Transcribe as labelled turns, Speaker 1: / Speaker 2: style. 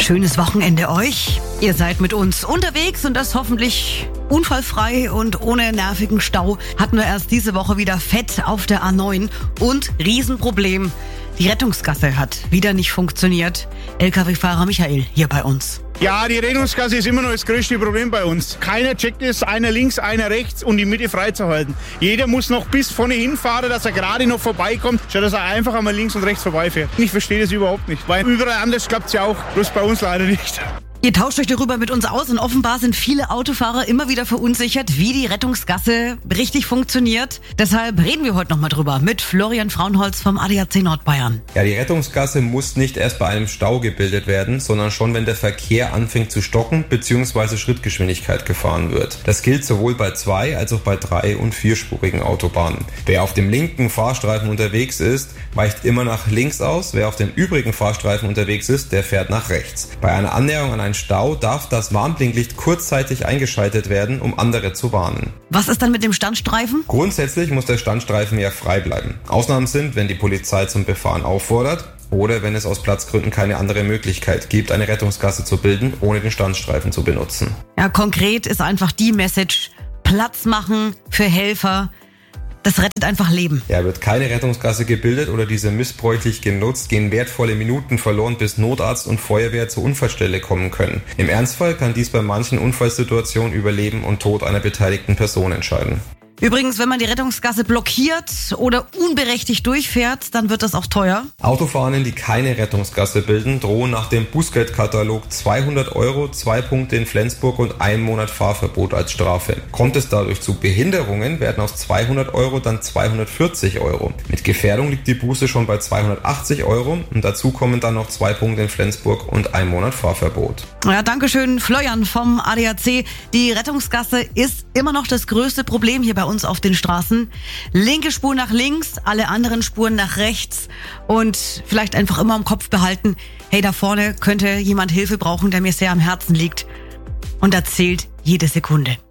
Speaker 1: Schönes Wochenende euch. Ihr seid mit uns unterwegs und das hoffentlich unfallfrei und ohne nervigen Stau. Hatten wir erst diese Woche wieder fett auf der A9 und Riesenproblem. Die Rettungsgasse hat wieder nicht funktioniert. LKW-Fahrer Michael hier bei uns.
Speaker 2: Ja, die Rettungsgasse ist immer noch das größte Problem bei uns. Keiner checkt es, einer links, einer rechts, um die Mitte freizuhalten. Jeder muss noch bis vorne hinfahren, dass er gerade noch vorbeikommt, statt dass er einfach einmal links und rechts vorbeifährt. Ich verstehe das überhaupt nicht, weil überall anders klappt es ja auch, bloß bei uns leider nicht.
Speaker 1: Ihr tauscht euch darüber mit uns aus und offenbar sind viele Autofahrer immer wieder verunsichert, wie die Rettungsgasse richtig funktioniert. Deshalb reden wir heute nochmal drüber mit Florian Fraunholz vom ADAC Nordbayern.
Speaker 3: Ja, die Rettungsgasse muss nicht erst bei einem Stau gebildet werden, sondern schon, wenn der Verkehr anfängt zu stocken bzw. Schrittgeschwindigkeit gefahren wird. Das gilt sowohl bei 2- als auch bei 3- und 4-spurigen Autobahnen. Wer auf dem linken Fahrstreifen unterwegs ist, weicht immer nach links aus. Wer auf dem übrigen Fahrstreifen unterwegs ist, der fährt nach rechts. Bei einer Annäherung an einen Stau darf das Warnblinklicht kurzzeitig eingeschaltet werden, um andere zu warnen.
Speaker 1: Was ist dann mit dem Standstreifen?
Speaker 3: Grundsätzlich muss der Standstreifen ja frei bleiben. Ausnahmen sind, wenn die Polizei zum Befahren auffordert oder wenn es aus Platzgründen keine andere Möglichkeit gibt, eine Rettungsgasse zu bilden, ohne den Standstreifen zu benutzen.
Speaker 1: Ja, konkret ist einfach die Message: Platz machen für Helfer. Das rettet einfach Leben.
Speaker 3: Ja, wird keine Rettungsgasse gebildet oder diese missbräuchlich genutzt, gehen wertvolle Minuten verloren, bis Notarzt und Feuerwehr zur Unfallstelle kommen können. Im Ernstfall kann dies bei manchen Unfallsituationen über Leben und Tod einer beteiligten Person entscheiden.
Speaker 1: Übrigens, wenn man die Rettungsgasse blockiert oder unberechtigt durchfährt, dann wird das auch teuer.
Speaker 3: Autofahrenden, die keine Rettungsgasse bilden, drohen nach dem Bußgeldkatalog 200 €, 2 Punkte in Flensburg und 1 Monat Fahrverbot als Strafe. Kommt es dadurch zu Behinderungen, werden aus 200 € dann 240 €. Mit Gefährdung liegt die Buße schon bei 280 € und dazu kommen dann noch 2 Punkte in Flensburg und 1 Monat Fahrverbot.
Speaker 1: Ja, dankeschön, Florian vom ADAC. Die Rettungsgasse ist immer noch das größte Problem hier bei uns auf den Straßen. Linke Spur nach links, alle anderen Spuren nach rechts und vielleicht einfach immer im Kopf behalten, hey, da vorne könnte jemand Hilfe brauchen, der mir sehr am Herzen liegt. Und da zählt jede Sekunde.